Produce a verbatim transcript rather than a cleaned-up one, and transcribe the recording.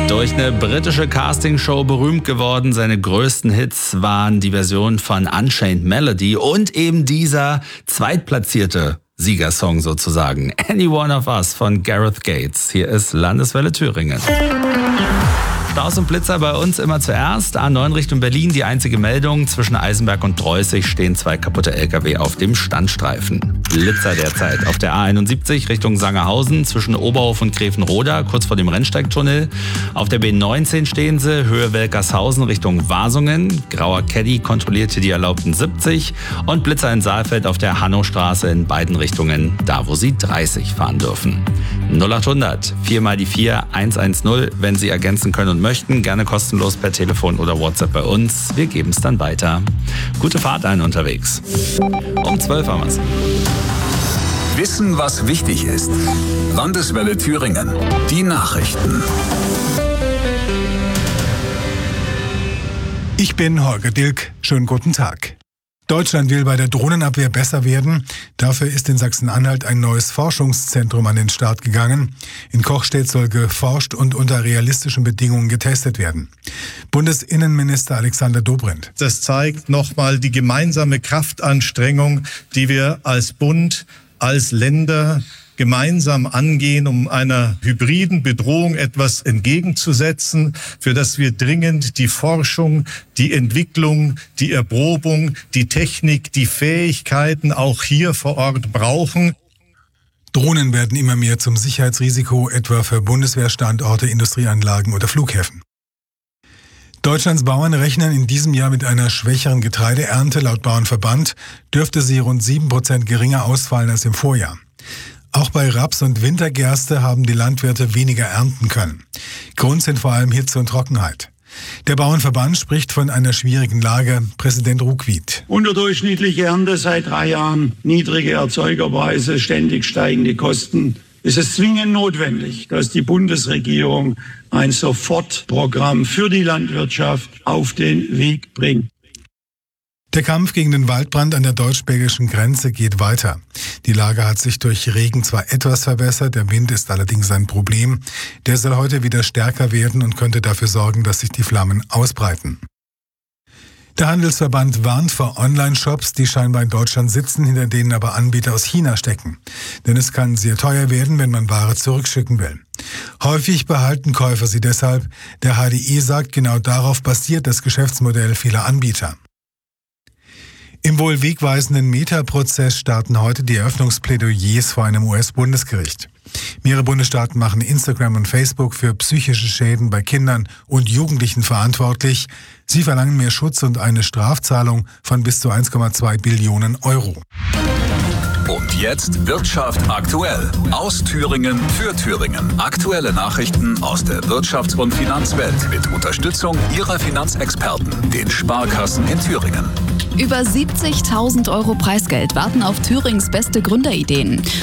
Durch eine britische Castingshow berühmt geworden. Seine größten Hits waren die Version von Unchained Melody und eben dieser zweitplatzierte Siegersong sozusagen. Any One of Us von Gareth Gates. Hier ist Landeswelle Thüringen. Staus und Blitzer bei uns immer zuerst. A neun Richtung Berlin, die einzige Meldung. Zwischen Eisenberg und Dreußig stehen zwei kaputte L K W auf dem Standstreifen. Blitzer derzeit auf der A einundsiebzig Richtung Sangerhausen, zwischen Oberhof und Grevenroda, kurz vor dem Rennsteigtunnel. Auf der B neunzehn stehen sie, Höhe Welkershausen Richtung Wasungen. Grauer Caddy kontrollierte die erlaubten siebzig. Und Blitzer in Saalfeld auf der Hannowstraße in beiden Richtungen, da wo sie dreißig fahren dürfen. null achthundert vier mal die vier eins eins null, wenn Sie ergänzen können und möchten, gerne kostenlos per Telefon oder WhatsApp bei uns. Wir geben es dann weiter. Gute Fahrt allen unterwegs. Um zwölf haben wir es. Wissen, was wichtig ist. Landeswelle Thüringen. Die Nachrichten. Ich bin Holger Dilk. Schönen guten Tag. Deutschland will bei der Drohnenabwehr besser werden. Dafür ist in Sachsen-Anhalt ein neues Forschungszentrum an den Start gegangen. In Kochstedt soll geforscht und unter realistischen Bedingungen getestet werden. Bundesinnenminister Alexander Dobrindt. Das zeigt nochmal die gemeinsame Kraftanstrengung, die wir als Bund, als Länder gemeinsam angehen, um einer hybriden Bedrohung etwas entgegenzusetzen, für das wir dringend die Forschung, die Entwicklung, die Erprobung, die Technik, die Fähigkeiten auch hier vor Ort brauchen. Drohnen werden immer mehr zum Sicherheitsrisiko, etwa für Bundeswehrstandorte, Industrieanlagen oder Flughäfen. Deutschlands Bauern rechnen in diesem Jahr mit einer schwächeren Getreideernte. Laut Bauernverband dürfte sie rund sieben Prozent geringer ausfallen als im Vorjahr. Auch bei Raps und Wintergerste haben die Landwirte weniger ernten können. Grund sind vor allem Hitze und Trockenheit. Der Bauernverband spricht von einer schwierigen Lage. Präsident Ruckwied. Unterdurchschnittliche Ernte seit drei Jahren, niedrige Erzeugerpreise, ständig steigende Kosten. Es ist zwingend notwendig, dass die Bundesregierung ein Sofortprogramm für die Landwirtschaft auf den Weg bringt. Der Kampf gegen den Waldbrand an der deutsch-belgischen Grenze geht weiter. Die Lage hat sich durch Regen zwar etwas verbessert, der Wind ist allerdings ein Problem. Der soll heute wieder stärker werden und könnte dafür sorgen, dass sich die Flammen ausbreiten. Der Handelsverband warnt vor Online-Shops, die scheinbar in Deutschland sitzen, hinter denen aber Anbieter aus China stecken. Denn es kann sehr teuer werden, wenn man Ware zurückschicken will. Häufig behalten Käufer sie deshalb. Der H D E sagt, genau darauf basiert das Geschäftsmodell vieler Anbieter. Im wohl wegweisenden Meta-Prozess starten heute die Eröffnungsplädoyers vor einem U S-Bundesgericht. Mehrere Bundesstaaten machen Instagram und Facebook für psychische Schäden bei Kindern und Jugendlichen verantwortlich. Sie verlangen mehr Schutz und eine Strafzahlung von bis zu eins Komma zwei Billionen Euro. Und jetzt Wirtschaft aktuell. Aus Thüringen für Thüringen. Aktuelle Nachrichten aus der Wirtschafts- und Finanzwelt mit Unterstützung Ihrer Finanzexperten, den Sparkassen in Thüringen. Über siebzigtausend Euro Preisgeld warten auf Thürings beste Gründerideen.